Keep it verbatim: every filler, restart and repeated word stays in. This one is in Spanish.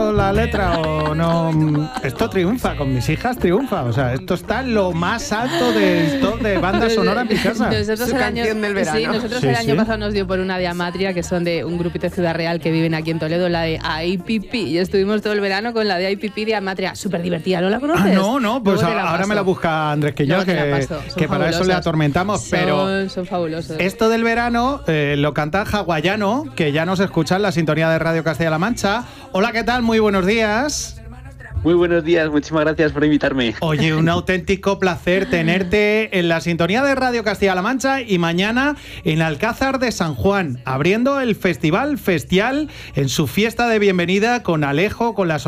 escuchado la letra o no? Esto triunfa, con mis hijas triunfa. O sea, esto está en lo más alto del top de banda sonora en mi casa. Nosotros Su el canción año, del verano. Sí, nosotros Sí, el año sí. pasado nos dio por una diamatria, que son de un grupito de Ciudad Real que viven aquí en Toledo, la de I P P. Y estuvimos todo el verano con la de I P P diamatria. Súper divertida, ¿no la conoces? Ah, no, no, pues Luego te la ahora paso. me la busca Andrés Quillo, Luego te la que, paso. Son que para eso le fabulosos. atormentamos. Son, Pero son fabulosos. esto del verano eh, lo canta Hawaiano, que ya nos escucha en la sintonía de Radio Castilla-La Mancha. Hola, ¿qué tal? Muy buenos días. Muy buenos días, muchísimas gracias por invitarme. Oye, un auténtico placer tenerte en la sintonía de Radio Castilla-La Mancha y mañana en Alcázar de San Juan, abriendo el Festival Festial en su fiesta de bienvenida con Alejo, con las